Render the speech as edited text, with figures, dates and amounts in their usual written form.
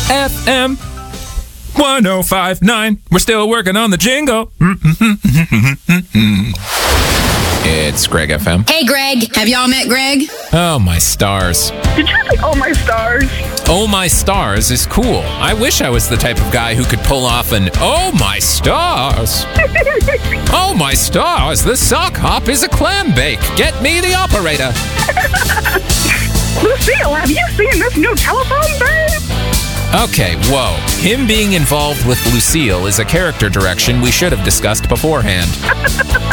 FM 1059. We're still working on the jingle. It's Greg FM. Hey, Greg. Have y'all met Greg? Oh, my stars. Did you say, oh, my stars? Oh, my stars is cool. I wish I was the type of guy who could pull off an oh, my stars. Oh, my stars, the sock hop is a clam bake. Get me the operator. Lucille, have you seen this new telephone thing? Okay, whoa. Him being involved with Lucille is a character direction we should have discussed beforehand.